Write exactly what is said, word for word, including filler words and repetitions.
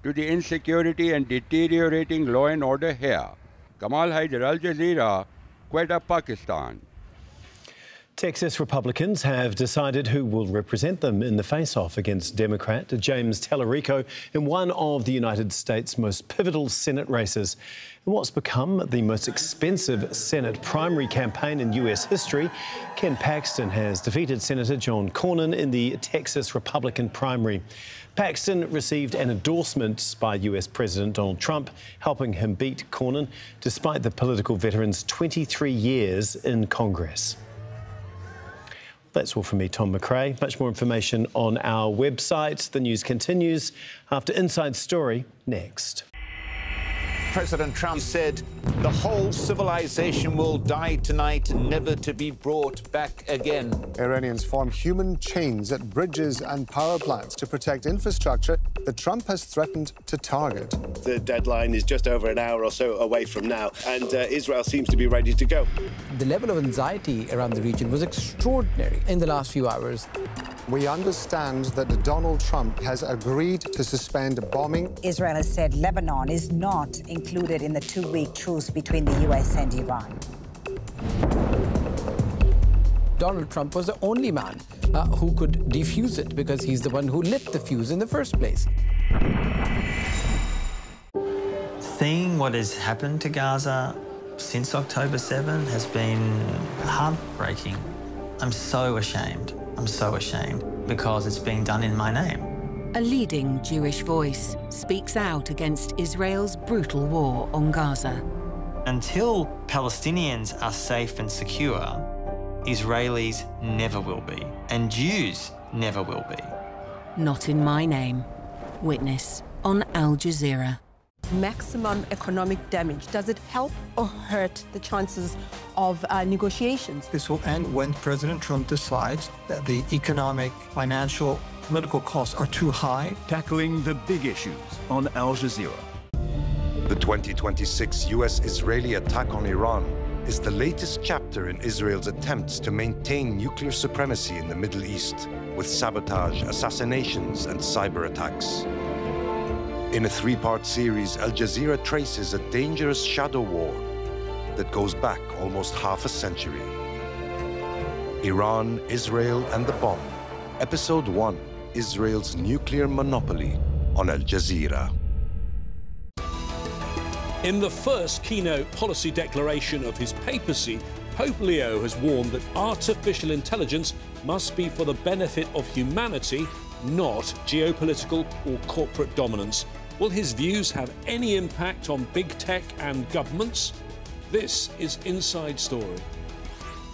to the insecurity and deteriorating law and order here. Kamal Haider, Al Jazeera, Quetta, Pakistan. Texas Republicans have decided who will represent them in the face-off against Democrat James Tallarico in one of the United States' most pivotal Senate races. In what's become the most expensive Senate primary campaign in U S history, Ken Paxton has defeated Senator John Cornyn in the Texas Republican primary. Paxton received an endorsement by U S President Donald Trump, helping him beat Cornyn despite the political veteran's twenty-three years in Congress. That's all from me, Tom McRae. Much more information on our website. The news continues after Inside Story next. President Trump said the whole civilization will die tonight, never to be brought back again. Iranians form human chains at bridges and power plants to protect infrastructure that Trump has threatened to target. The deadline is just over an hour or so away from now, and uh, Israel seems to be ready to go. The level of anxiety around the region was extraordinary in the last few hours. We understand that Donald Trump has agreed to suspend bombing. Israel has said Lebanon is not included in the two-week truce between the U S and Iran. Donald Trump was the only man uh, who could defuse it because he's the one who lit the fuse in the first place. Seeing what has happened to Gaza since October seventh has been heartbreaking. I'm so ashamed. I'm so ashamed because it's being done in my name. A leading Jewish voice speaks out against Israel's brutal war on Gaza. Until Palestinians are safe and secure, Israelis never will be, and Jews never will be. Not in my name. Witness on Al Jazeera. Maximum economic damage. Does it help or hurt the chances of uh, negotiations? This will end when President Trump decides that the economic, financial, political costs are too high. Tackling the big issues on Al Jazeera. The twenty twenty-six U S-Israeli attack on Iran is the latest chapter in Israel's attempts to maintain nuclear supremacy in the Middle East, with sabotage, assassinations, and cyber attacks. In a three-part series, Al Jazeera traces a dangerous shadow war that goes back almost half a century. Iran, Israel, and the bomb. Episode one, Israel's nuclear monopoly, on Al Jazeera. In the first keynote policy declaration of his papacy, Pope Leo has warned that artificial intelligence must be for the benefit of humanity, not geopolitical or corporate dominance. Will his views have any impact on big tech and governments? This is Inside Story.